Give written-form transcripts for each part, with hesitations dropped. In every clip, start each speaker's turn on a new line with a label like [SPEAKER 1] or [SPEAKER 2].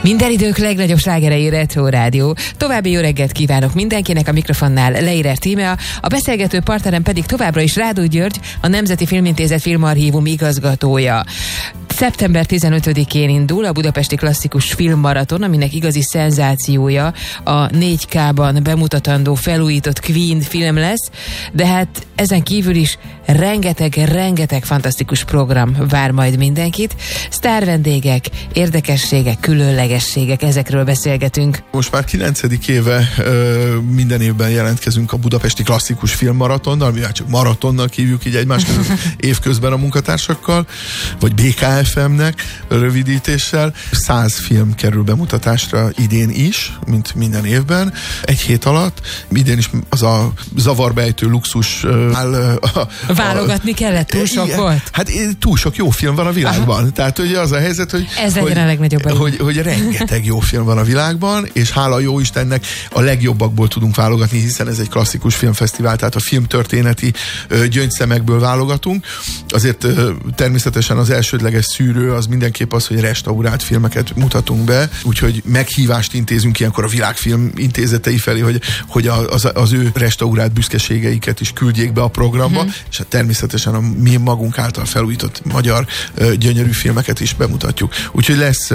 [SPEAKER 1] Minden idők legnagyobb slágerei Retro Rádió. További jó reggelt kívánok mindenkinek, a mikrofonnál Leirer Tímea, a beszélgető partnerem pedig továbbra is Rádó György, a Nemzeti Filmintézet Filmarchívum igazgatója. Szeptember 15-én indul a Budapesti Klasszikus Filmmaraton, aminek igazi szenzációja a 4K-ban bemutatandó felújított Queen film lesz, de hát ezen kívül is rengeteg fantasztikus program vár majd mindenkit. Sztárvendégek, érdekességek, különlegességek, ezekről beszélgetünk.
[SPEAKER 2] Most már 9. éve minden évben jelentkezünk a Budapesti Klasszikus Filmmaratonnal, mivel csak maratonnak hívjuk így egymás között évközben a munkatársakkal, vagy BKFM-nek rövidítéssel. 100 film kerül bemutatásra idén is, mint minden évben, egy hét alatt. Idén is az a zavarbejtő luxus
[SPEAKER 1] válogatni kellett, túl sok volt?
[SPEAKER 2] Hát túl sok jó film van a világban. Aha. Tehát ugye az a helyzet, hogy
[SPEAKER 1] ez legyen a legnagyobb
[SPEAKER 2] hogy rengeteg jó film van a világban, és hála jó Istennek a legjobbakból tudunk válogatni, hiszen ez egy klasszikus filmfesztivál, tehát a filmtörténeti gyöngyszemekből válogatunk. Azért természetesen az elsődleges szűrő az mindenképp az, hogy restaurált filmeket mutatunk be, úgyhogy meghívást intézünk ilyenkor a világfilm intézetei felé, hogy az ő restaurált büszkeségeiket is küldjék be a programba, és hát természetesen a mi magunk által felújított magyar gyönyörű filmeket is bemutatjuk. Úgyhogy lesz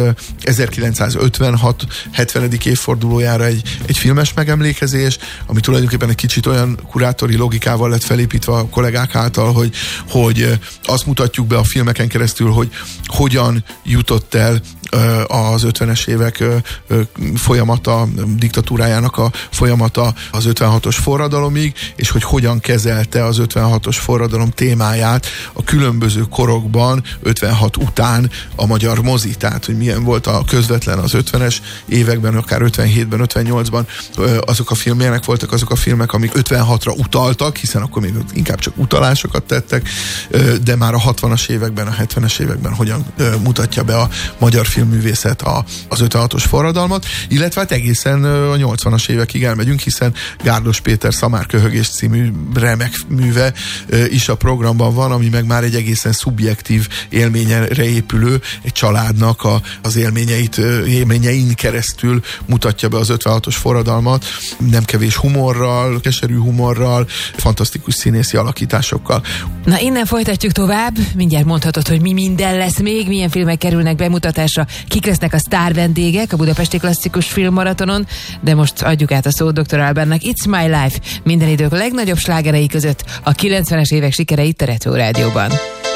[SPEAKER 2] 1956 70. évfordulójára egy filmes megemlékezés, ami tulajdonképpen egy kicsit olyan kurátori logikával lett felépítve a kollégák által, hogy azt mutatjuk be a filmeken keresztül, hogy hogyan jutott el az 50-es évek folyamata, diktatúrájának a folyamata az 56-os forradalomig, és hogy hogyan kezelte az 56-os forradalom témáját a különböző korokban, 56 után a magyar mozi. Tehát, hogy milyen volt a közvetlen az 50-es években, akár 57-ben, 58-ban azok a filmek voltak, azok a filmek, amik 56-ra utaltak, hiszen akkor még inkább csak utalásokat tettek, de már a 60-as években, a 70-es években hogyan mutatja be a magyar filmművészet az 56-os forradalmat, illetve hát egészen a 80-as évekig elmegyünk, hiszen Gárdos Péter Szamárköhögés című remek műve is a programban van, ami meg már egy egészen szubjektív élményre épülő, egy családnak az élményein keresztül mutatja be az 56-os forradalmat, nem kevés humorral, keserű humorral, fantasztikus színészi alakításokkal.
[SPEAKER 1] Na, innen folytatjuk tovább, mindjárt mondhatod, hogy mi minden lesz még, milyen filmek kerülnek bemutatásra, kik lesznek a sztárvendégek a Budapesti Klasszikus Filmmaratonon, de most adjuk át a szót Dr. Albertnek. It's My Life, minden idők legnagyobb slágerei között a 90-es évek sikere itt a Retro Rádióban.